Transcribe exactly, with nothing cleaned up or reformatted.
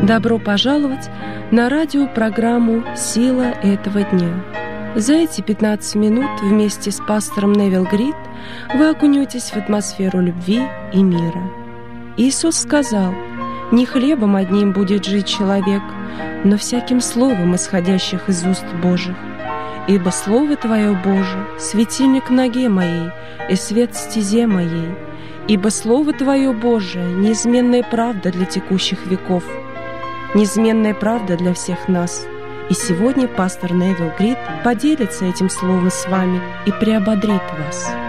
Добро пожаловать на радиопрограмму «Сила этого дня». За эти пятнадцать минут вместе с пастором Невил Грид вы окунетесь в атмосферу любви и мира. Иисус сказал: «Не хлебом одним будет жить человек, но всяким словом, исходящих из уст Божьих. Ибо Слово Твое, Боже, светильник ноге моей и свет стезе моей. Ибо Слово Твое, Боже, неизменная правда для текущих веков, неизменная правда для всех нас». И сегодня пастор Невил Грид поделится этим словом с вами и приободрит вас.